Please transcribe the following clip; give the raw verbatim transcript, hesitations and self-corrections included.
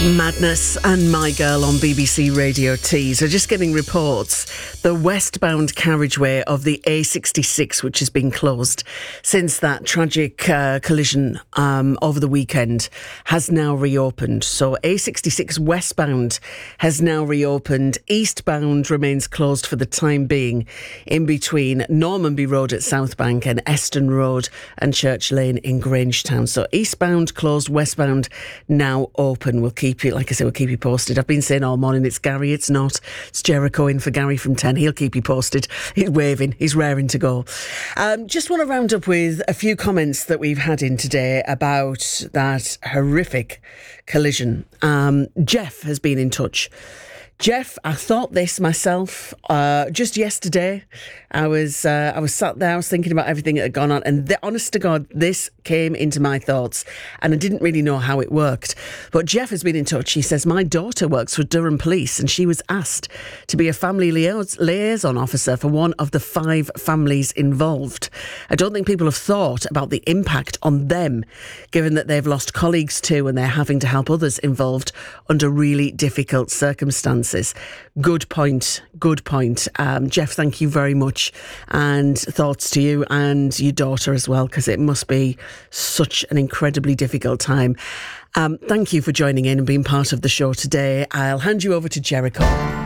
Madness and My Girl on B B C Radio T. So just getting reports, the westbound carriageway of the A sixty-six, which has been closed since that tragic uh, collision um, over the weekend, has now reopened. So A sixty-six westbound has now reopened. Eastbound remains closed for the time being in between Normanby Road at Southbank and Eston Road and Church Lane in Grangetown. So eastbound closed, westbound now open. We'll keep you, like I say, we'll keep you posted. I've been saying all morning it's Gary, it's not. It's Jericho in for Gary from ten. He'll keep you posted. He's waving, he's raring to go. Um, just want to round up with a few comments that we've had in today about that horrific collision. Um, Jeff has been in touch. Jeff, I thought this myself uh, just yesterday. I was uh, I was sat there, I was thinking about everything that had gone on, and the, honest to God, this came into my thoughts, and I didn't really know how it worked. But Jeff has been in touch. He says, my daughter works for Durham Police, and she was asked to be a family liaison, liaison officer for one of the five families involved. I don't think people have thought about the impact on them, given that they've lost colleagues too, and they're having to help others involved under really difficult circumstances. Good point. Good point. Um, Jeff, thank you very much. And thoughts to you and your daughter as well, because it must be such an incredibly difficult time. Um, thank you for joining in and being part of the show today. I'll hand you over to Jericho.